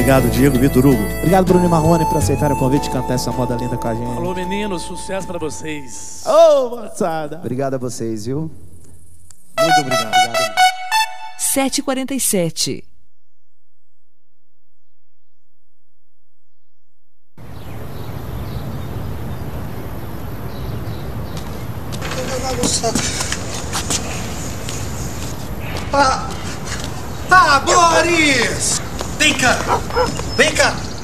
Obrigado, Diego, Vitor Hugo. Obrigado, Bruno e Marrone, por aceitar o convite de cantar essa moda linda com a gente. Alô, meninos, sucesso pra vocês. Ô, moçada. Obrigado a vocês, viu? Muito obrigado. 7h47. Boris! Vem cá! Vem cá!